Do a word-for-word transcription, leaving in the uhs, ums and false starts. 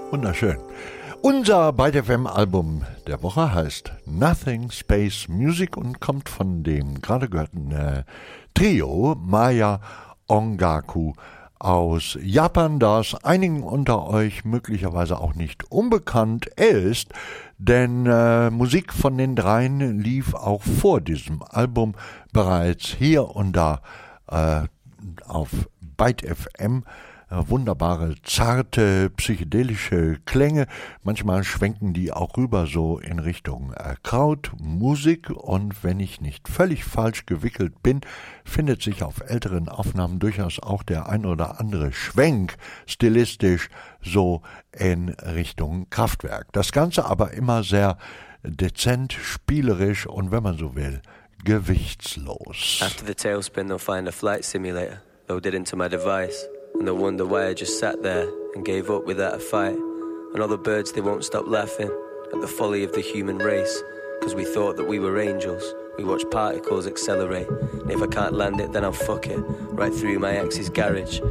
Wunderschön. Unser Byte F M-Album der Woche heißt Nothing Space Music und kommt von dem gerade gehörten äh, Trio Maya Ongaku aus Japan, das einigen unter euch möglicherweise auch nicht unbekannt ist, denn äh, Musik von den dreien lief auch vor diesem Album bereits hier und da äh, auf Byte F M. Wunderbare, zarte, psychedelische Klänge. Manchmal schwenken die auch rüber so in Richtung äh, Krautmusik. Und wenn ich nicht völlig falsch gewickelt bin, findet sich auf älteren Aufnahmen durchaus auch der ein oder andere Schwenk stilistisch so in Richtung Kraftwerk. Das Ganze aber immer sehr dezent, spielerisch und wenn man so will, gewichtslos. After the tailspin, they'll find a flight simulator loaded into my device. And they'll wonder why I just sat there and gave up without a fight. And all the birds, they won't stop laughing at the folly of the human race. Cause we thought that we were angels. We watch particles accelerate. And if I can't land it, then I'll fuck it right through my ex's garage.